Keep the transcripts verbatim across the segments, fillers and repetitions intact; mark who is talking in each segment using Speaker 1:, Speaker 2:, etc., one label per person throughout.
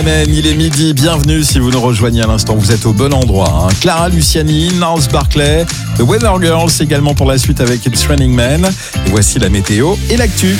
Speaker 1: Il est midi, bienvenue si vous nous rejoignez à l'instant, vous êtes au bon endroit. Hein. Clara Luciani, Gnarls Barkley, The Weather Girls également pour la suite avec It's Raining Men. Et voici la météo et l'actu.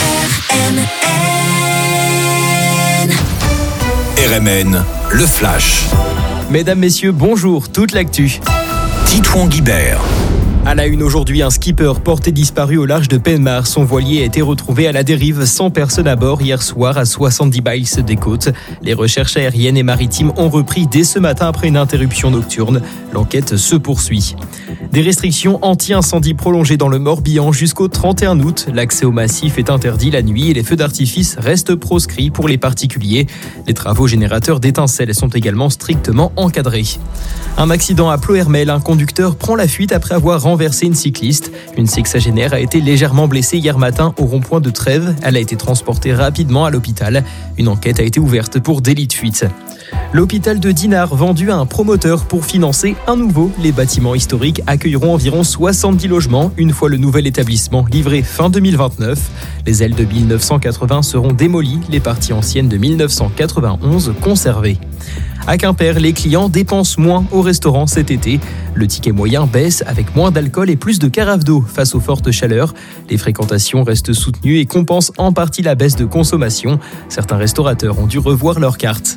Speaker 2: R M N, le flash.
Speaker 3: Mesdames, messieurs, bonjour, toute l'actu.
Speaker 2: Titouan Guibert.
Speaker 3: À la une aujourd'hui, un skipper porté disparu au large de Penmar. Son voilier a été retrouvé à la dérive sans personne à bord hier soir à soixante-dix miles des côtes. Les recherches aériennes et maritimes ont repris dès ce matin après une interruption nocturne. L'enquête se poursuit. Des restrictions anti-incendie prolongées dans le Morbihan jusqu'au trente et un août. L'accès au massif est interdit la nuit et les feux d'artifice restent proscrits pour les particuliers. Les travaux générateurs d'étincelles sont également strictement encadrés. Un accident à Ploërmel, un conducteur prend la fuite après avoir renversé une cycliste. Une sexagénaire a été légèrement blessée hier matin au rond-point de Trèves. Elle a été transportée rapidement à l'hôpital. Une enquête a été ouverte pour délit de fuite. L'hôpital de Dinard vendu à un promoteur pour financer un nouveau. Les bâtiments historiques accueilleront environ soixante-dix logements une fois le nouvel établissement livré fin deux mille vingt-neuf. Les ailes de mille neuf cent quatre-vingts seront démolies, les parties anciennes de mille neuf cent quatre-vingt-onze conservées. À Quimper, les clients dépensent moins au restaurant cet été. Le ticket moyen baisse avec moins d'alcool et plus de carafes d'eau face aux fortes chaleurs. Les fréquentations restent soutenues et compensent en partie la baisse de consommation. Certains restaurateurs ont dû revoir leurs cartes.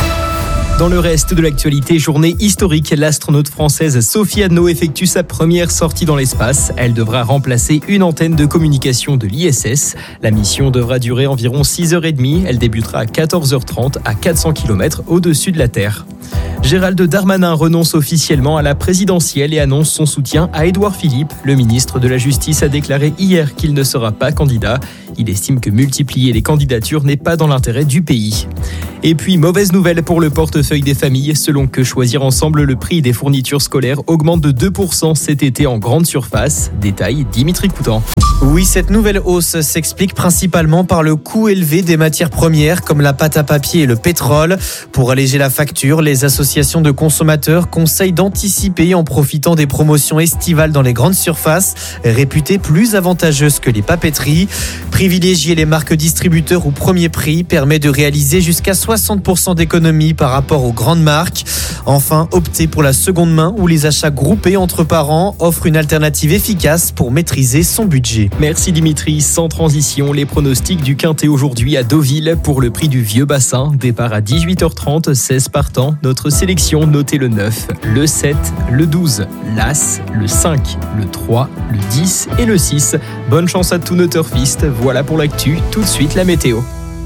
Speaker 3: Dans le reste de l'actualité, journée historique, l'astronaute française Sophie Anneau effectue sa première sortie dans l'espace. Elle devra remplacer une antenne de communication de l'I S S. La mission devra durer environ six heures trente. Elle débutera à quatorze heures trente à quatre cents kilomètres au-dessus de la Terre. Gérald Darmanin renonce officiellement à la présidentielle et annonce son soutien à Édouard Philippe. Le ministre de la Justice a déclaré hier qu'il ne sera pas candidat. Il estime que multiplier les candidatures n'est pas dans l'intérêt du pays. Et puis, mauvaise nouvelle pour le portefeuille des familles. Selon Que Choisir Ensemble, le prix des fournitures scolaires augmente de deux pour cent cet été en grande surface. Détail, Dimitri Coutan.
Speaker 4: Oui, cette nouvelle hausse s'explique principalement par le coût élevé des matières premières comme la pâte à papier et le pétrole. Pour alléger la facture, les associations de consommateurs conseillent d'anticiper en profitant des promotions estivales dans les grandes surfaces, réputées plus avantageuses que les papeteries. Privilégier les marques distributeurs ou premier prix permet de réaliser jusqu'à soixante pour cent d'économie par rapport aux grandes marques. Enfin, opter pour la seconde main ou les achats groupés entre parents offre une alternative efficace pour maîtriser son budget.
Speaker 3: Merci Dimitri. Sans transition, les pronostics du Quintet aujourd'hui à Deauville pour le prix du Vieux Bassin. Départ à dix-huit heures trente, seize partants. Notre sélection, notez le neuf, le sept, le douze, l'As, le cinq, le trois, le dix et le six. Bonne chance à tous nos turfistes. Voilà pour l'actu. Tout de suite la météo.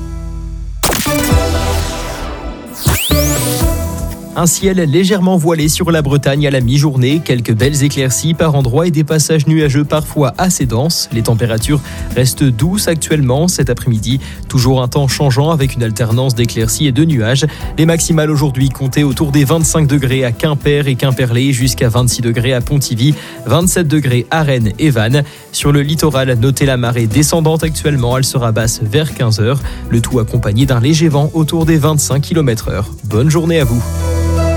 Speaker 3: Un ciel légèrement voilé sur la Bretagne à la mi-journée, quelques belles éclaircies par endroits et des passages nuageux parfois assez denses. Les températures restent douces actuellement cet après-midi. Toujours un temps changeant avec une alternance d'éclaircies et de nuages. Les maximales aujourd'hui comptaient autour des vingt-cinq degrés à Quimper et Quimperlé jusqu'à vingt-six degrés à Pontivy, vingt-sept degrés à Rennes et Vannes. Sur le littoral, notez la marée descendante actuellement, elle sera basse vers quinze heures. Le tout accompagné d'un léger vent autour des vingt-cinq kilomètres heure. Bonne journée à vous.